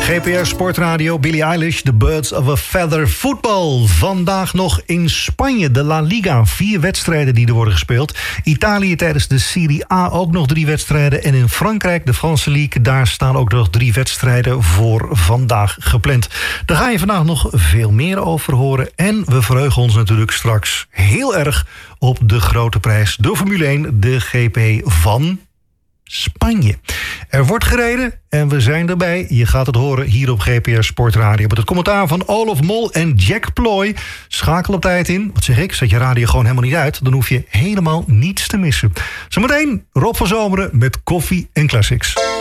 GPR Sportradio, Billie Eilish, The Birds of a Feather. Voetbal. Vandaag nog in Spanje, de La Liga. 4 wedstrijden die er worden gespeeld. Italië tijdens de Serie A ook nog 3 wedstrijden. En in Frankrijk, de Franse League, daar staan ook nog 3 wedstrijden voor vandaag gepland. Daar ga je vandaag nog veel meer over horen. En we verheugen ons natuurlijk straks heel erg op de grote prijs. De Formule 1, de GP van Spanje. Er wordt gereden en we zijn erbij. Je gaat het horen hier op GPR Sportradio. Met het commentaar van Olaf Mol en Jack Ploy. Schakel op tijd in. Wat zeg ik? Zet je radio gewoon helemaal niet uit. Dan hoef je helemaal niets te missen. Zometeen Rob van Zomeren met Koffie en Classics.